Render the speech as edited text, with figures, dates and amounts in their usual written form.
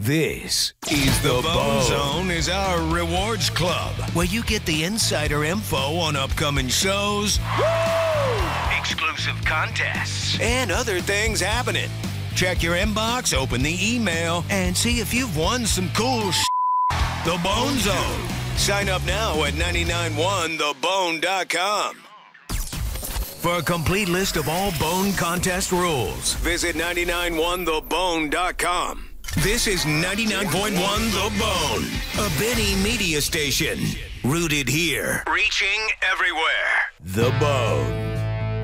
This is The Bone Zone is our rewards club, where you get the insider info on upcoming shows, exclusive contests, and other things happening. Check your inbox, open the email, and see if you've won some cool The Bone Zone. Sign up now at 991thebone.com. For a complete list of all Bone contest rules, visit 991thebone.com. This is 99.1 The Bone, a Benny media station. Rooted here, reaching everywhere. The Bone.